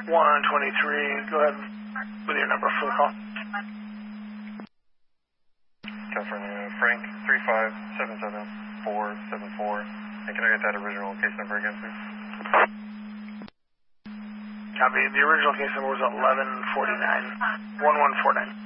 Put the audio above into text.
123, go ahead with your number for the call. California, Frank, 3577474. And can I get that original case number again, please? Copy. The original case number was 1149, 1149.